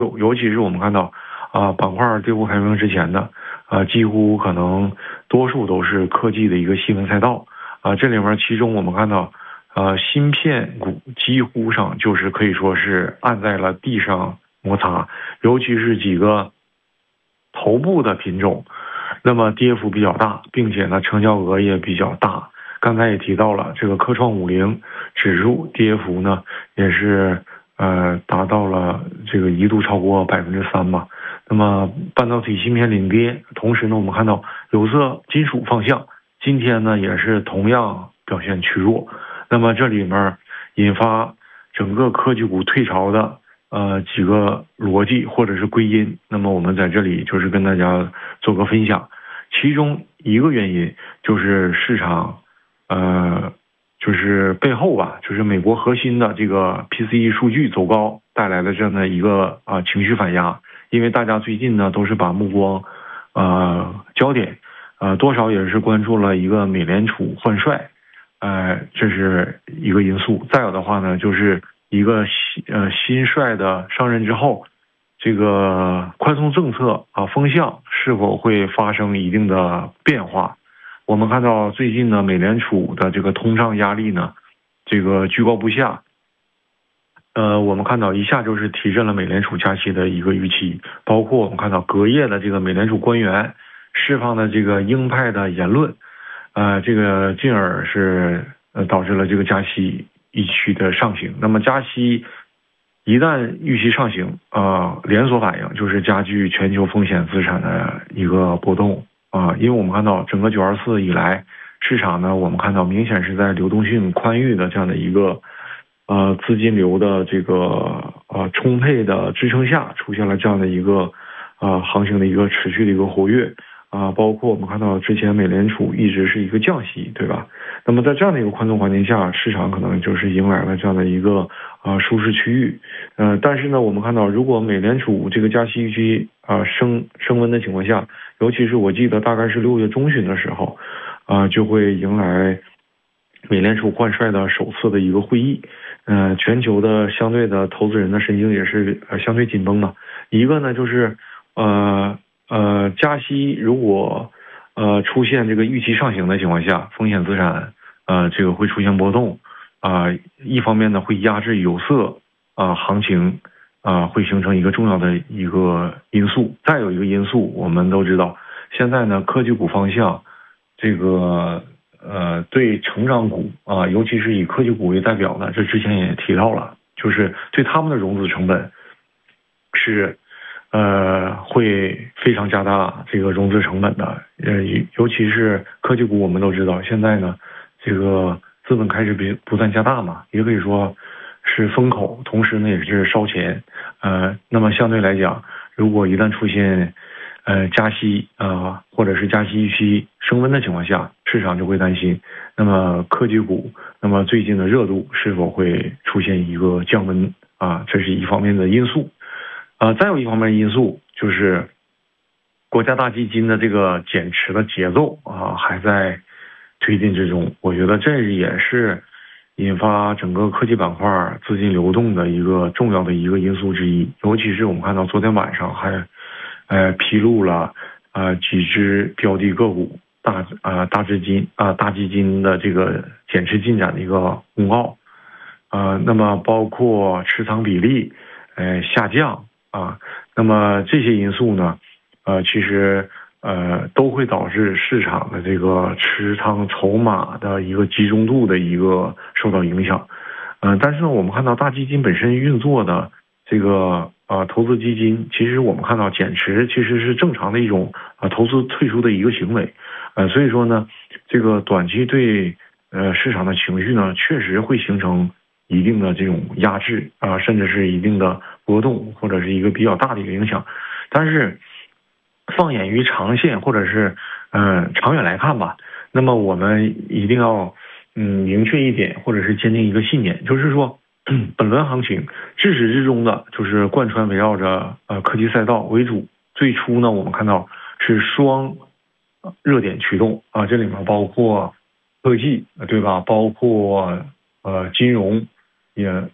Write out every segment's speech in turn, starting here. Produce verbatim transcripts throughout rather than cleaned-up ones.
尤尤其是我们看到啊，板块跌幅排名之前的啊，几乎可能多数都是科技的一个细分赛道啊。这里面其中我们看到，呃，芯片股几乎上就是可以说是按在了地上摩擦，尤其是几个头部的品种，那么跌幅比较大，并且呢成交额也比较大。刚才也提到了这个科创五零指数跌幅呢，也是呃达到了这个一度超过百分之三吧。那么半导体芯片领跌，同时呢我们看到有色金属方向今天呢也是同样表现趋弱。那么这里面引发整个科技股退潮的呃几个逻辑或者是归因，那么我们在这里就是跟大家做个分享。其中一个原因就是市场呃，就是背后吧，就是美国核心的这个 P C E 数据走高带来的这样的一个啊、呃、情绪反压，因为大家最近呢都是把目光呃焦点呃多少也是关注了一个美联储换帅，呃这是一个因素。再有的话呢，就是一个新呃新帅的上任之后，这个宽松政策啊风向是否会发生一定的变化？我们看到最近呢，美联储的这个通胀压力呢，这个居高不下。呃，我们看到一下就是提振了美联储加息的一个预期，包括我们看到隔夜的这个美联储官员释放的这个鹰派的言论，呃，这个进而是呃导致了这个加息预期的上行。那么加息一旦预期上行，啊、呃，连锁反应就是加剧全球风险资产的一个波动。啊，因为我们看到整个九二四以来，市场呢，我们看到明显是在流动性宽裕的这样的一个呃资金流的这个呃充沛的支撑下，出现了这样的一个呃行情的一个持续的一个活跃啊，包括我们看到之前美联储一直是一个降息，对吧？那么在这样的一个宽松环境下，市场可能就是迎来了这样的一个啊、呃、舒适区域，呃，但是呢，我们看到如果美联储这个加息预期啊、呃、升升温的情况下，尤其是我记得大概是六月中旬的时候，啊、呃，就会迎来美联储换帅的首次的一个会议，呃，全球的相对的投资人的神经也是呃相对紧绷的。一个呢就是呃呃加息如果呃出现这个预期上行的情况下，风险资产呃这个会出现波动啊、呃，一方面呢会压制有色啊、呃、行情。啊，会形成一个重要的一个因素。再有一个因素，我们都知道，现在呢，科技股方向，这个呃，对成长股啊，尤其是以科技股为代表的，这之前也提到了，就是对他们的融资成本是呃会非常加大这个融资成本的。呃，尤其是科技股，我们都知道，现在呢，这个资本开支不不断加大嘛，也可以说。是风口，同时呢也是烧钱，呃，那么相对来讲，如果一旦出现呃加息啊、呃，或者是加息预期升温的情况下，市场就会担心，那么科技股，那么最近的热度是否会出现一个降温啊？这是一方面的因素，啊、呃，再有一方面的因素就是国家大基金的这个减持的节奏啊还在推进之中，我觉得这也是。引发整个科技板块资金流动的一个重要的一个因素之一，尤其是我们看到昨天晚上还，呃披露了呃几只标的个股大啊、呃、大资金啊、呃、大基金的这个减持进展的一个公告，呃那么包括持仓比例呃下降啊，那么这些因素呢，呃其实。呃，都会导致市场的这个持仓筹码的一个集中度的一个受到影响。呃，但是呢，我们看到大基金本身运作的这个呃投资基金，其实我们看到减持其实是正常的一种呃投资退出的一个行为。呃，所以说呢，这个短期对呃市场的情绪呢，确实会形成一定的这种压制啊、呃，甚至是一定的波动或者是一个比较大的一个影响。但是。放眼于长线或者是嗯、呃、长远来看吧，那么我们一定要嗯明确一点，或者是坚定一个信念，就是说本轮行情至始至终的就是贯穿围绕着呃科技赛道为主。最初呢，我们看到是双热点驱动啊，这里面包括科技对吧？包括呃金融也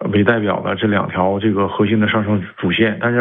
为代表的这两条这个核心的上升主线，但是